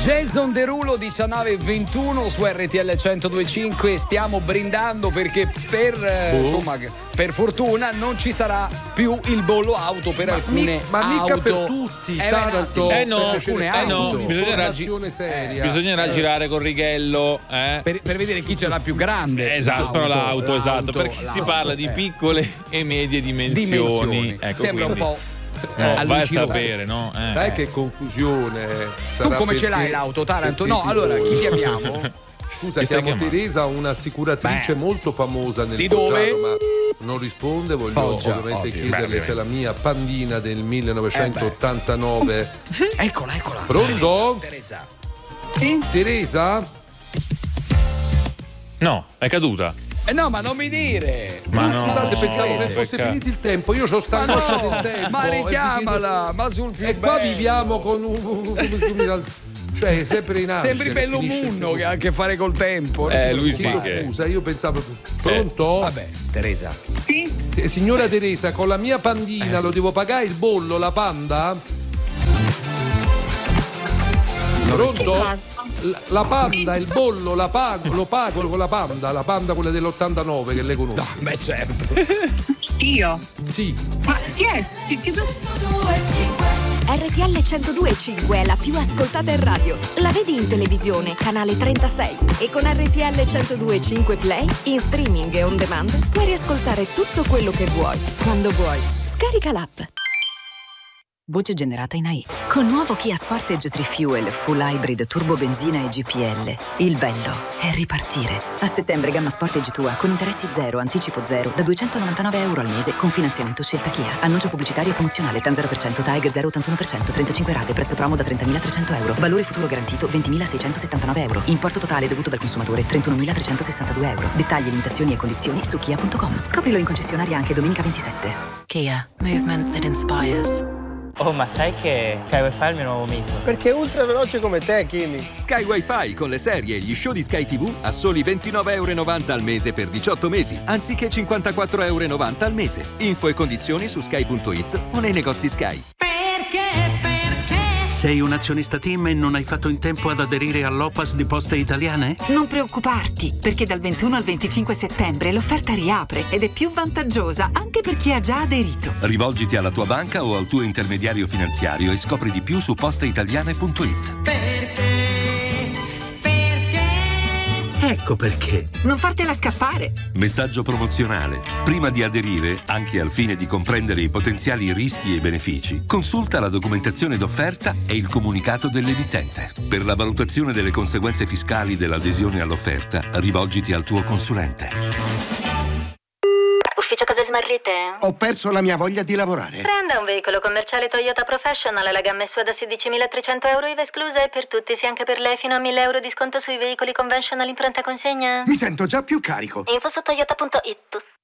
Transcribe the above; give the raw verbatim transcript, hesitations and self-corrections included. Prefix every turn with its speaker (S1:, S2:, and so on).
S1: Jason Derulo, diciannove e ventuno su R T L centodue e cinque. Stiamo brindando perché per oh. insomma per fortuna non ci sarà più il bollo auto per
S2: ma
S1: alcune
S2: mi, ma
S1: auto.
S2: mica per tutti,
S1: eh,
S2: tanto
S3: eh no,
S2: per alcune
S3: eh
S2: auto,
S3: no, bisognerà,
S2: seria.
S3: bisognerà
S2: eh.
S3: girare con righello eh?
S1: per, per vedere chi ce l'ha più grande.
S3: Esatto,
S1: l'auto,
S3: però l'auto,
S1: l'auto
S3: esatto, perché
S1: l'auto,
S3: si parla di piccole e medie dimensioni.
S1: dimensioni.
S3: Ecco,
S1: Sembra
S3: quindi.
S1: un po'.
S3: No,
S1: eh,
S3: vai a sapere, no? Eh,
S2: Dai,
S3: eh.
S2: che confusione.
S1: Tu come
S2: perché,
S1: ce l'hai l'auto, Taranto? No,
S2: tipo,
S1: allora chi chiamiamo?
S2: Scusa,
S3: Chi stai
S2: chiamo
S3: chiamando?
S2: Teresa, un'assicuratrice
S1: Beh.
S2: molto famosa nel
S1: Di dove?
S2: Foggiano, ma non risponde. Voglio
S1: Foggia,
S2: ovviamente
S1: ovvio.
S2: chiederle
S3: Beh,
S2: se la mia pandina del millenovecentottantanove.
S1: Eccola, eccola.
S2: Pronto?
S1: Teresa.
S4: Sì?
S2: Teresa?
S3: No, è caduta.
S1: Eh no, ma non mi dire.
S3: Ma no,
S2: Scusate, pensavo che fosse
S3: peccato.
S2: finito il tempo. Io ho sta
S1: Ma
S2: angoscia
S1: no,
S2: del tempo.
S1: ma
S2: e
S1: richiamala,
S2: vi
S1: ma sul più
S2: chiedo- E qua
S1: bello.
S2: viviamo con un. Cioè, sempre in ansia.
S1: Sembri bello
S2: finisce
S1: munno
S2: il-
S1: che ha a che fare col tempo.
S3: Eh, lui
S2: Chiedo
S3: sì che-
S2: Scusa, io pensavo. Pronto?
S1: Vabbè, Teresa.
S4: Sì?
S2: Eh, Signora Teresa, con la mia pandina lo devo pagare il bollo, la panda? Pronto? La, la panda, il bollo, la pago, lo pago con la panda, la panda quella dell'ottantanove che lei conosce.
S1: No, beh, certo.
S4: Io?
S2: Sì.
S4: Ma chi è? Chi, chi...
S5: R T L centodue e cinque è la più ascoltata in radio. La vedi in televisione, canale trentasei. E con R T L centodue e cinque Play, in streaming e on demand, puoi riascoltare tutto quello che vuoi, quando vuoi. Scarica l'app.
S6: Voce generata in A I. Con nuovo Kia Sportage tre Fuel Full Hybrid Turbo Benzina e G P L. Il bello è ripartire. A settembre gamma Sportage tua con interessi zero, anticipo zero, da duecentonovantanove euro al mese con finanziamento scelta Kia. Annuncio pubblicitario promozionale T A N zero per cento, T A E G zero virgola ottantuno per cento, trentacinque rate, prezzo promo da trentamilatrecento euro. Valore futuro garantito ventimilaseicentosettantanove euro. Importo totale dovuto dal consumatore trentunomilatrecentosessantadue euro. Dettagli, limitazioni e condizioni su kia punto com. Scoprilo in concessionaria anche domenica ventisette. Kia. Movement that inspires.
S7: Oh, ma sai che Sky Wi-Fi è il mio nuovo mito?
S8: Perché è ultra veloce come te, Kimi.
S9: Sky Wi-Fi con le serie e gli show di Sky tivù a soli ventinove euro e novanta al mese per diciotto mesi, anziché cinquantaquattro euro e novanta al mese. Info e condizioni su sky punto it o nei negozi Sky.
S10: Perché? Perché? Sei un azionista TIM e non hai fatto in tempo ad aderire all'O P A S di Poste Italiane?
S11: Non preoccuparti, perché dal ventuno al venticinque settembre l'offerta riapre ed è più vantaggiosa anche per chi ha già aderito.
S9: Rivolgiti alla tua banca o al tuo intermediario finanziario e scopri di più su posteitaliane punto it.
S10: Perché? Ecco perché.
S11: Non fartela scappare.
S9: Messaggio promozionale. Prima di aderire, anche al fine di comprendere i potenziali rischi e benefici, consulta la documentazione d'offerta e il comunicato dell'emittente. Per la valutazione delle conseguenze fiscali dell'adesione all'offerta, rivolgiti al tuo consulente.
S12: Ufficio cose smarrite?
S13: Ho perso la mia voglia di lavorare.
S12: Prenda un veicolo commerciale Toyota Professional, la gamma è sua da sedicimilatrecento euro I V A esclusa e per tutti, sia anche per lei, fino a mille euro di sconto sui veicoli conventional in pronta consegna.
S13: Mi sento già più carico.
S12: Info su toyota punto it.